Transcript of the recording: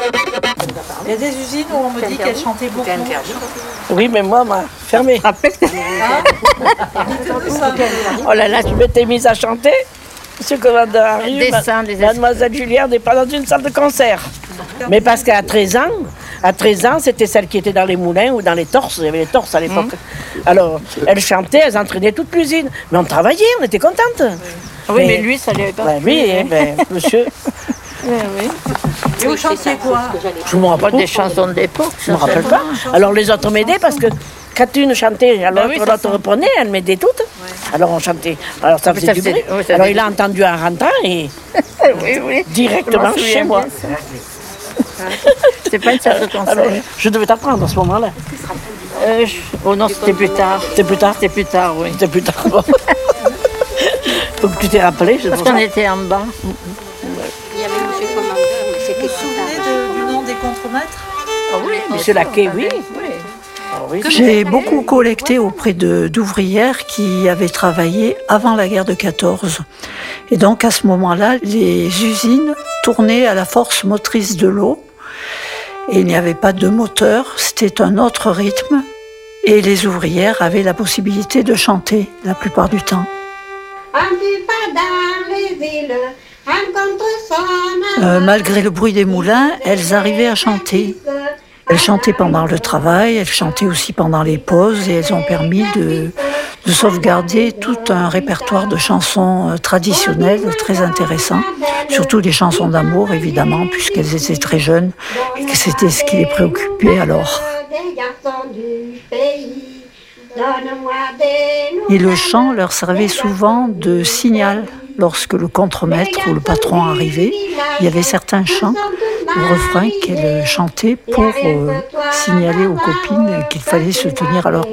Il y a des usines où on me dit qu'elle chantait beaucoup. Oui, mais moi, fermé. Oh là là, tu m'étais mise à chanter. Monsieur le commandeur arrive, mademoiselle Julière n'est pas dans une salle de concert. Mais parce qu'à 13 ans, c'était celle qui était dans les moulins ou dans les torses. Il y avait les torses à l'époque. Alors, elle chantait, elles entraînaient toute l'usine. Mais on travaillait, on était contentes. Oui, mais lui, ça lui avait pas lui, monsieur. Oui. Et vous chantiez quoi? Je me rappelle des chansons d'époque. Je me rappelle pas. Alors les autres m'aidaient parce que quand une chantait, alors l'autre reprenait, elle m'aidait toutes. Alors on chantait. Alors ça faisait du bruit. Alors il a entendu en rentrant et directement chez moi. C'est pas une salle de concert. Alors, je devais t'apprendre à ce moment-là. Oh non, c'était plus tard. C'était plus tard? C'était plus tard, oui. C'était plus tard, bon. Donc tu t'es rappelé, parce qu'on était en bas. Il y avait monsieur le commandeur, mais c'était Vous vous souvenez du nom des contremaîtres? Oui, monsieur Laquet, oui. J'ai beaucoup collecté auprès d'ouvrières qui avaient travaillé avant la guerre de 14. Et donc à ce moment-là, les usines tournaient à la force motrice de l'eau. Et il n'y avait pas de moteur, c'était un autre rythme. Et les ouvrières avaient la possibilité de chanter la plupart du temps. Malgré le bruit des moulins, elles arrivaient à chanter. Elles chantaient pendant le travail, elles chantaient aussi pendant les pauses et elles ont permis de sauvegarder tout un répertoire de chansons traditionnelles très intéressant, surtout des chansons d'amour évidemment, puisqu'elles étaient très jeunes et que c'était ce qui les préoccupait alors. Et le chant leur servait souvent de signal. Lorsque le contremaître ou le patron arrivait, il y avait certains chants ou refrains qu'elle chantait pour signaler aux copines qu'il fallait se tenir à leur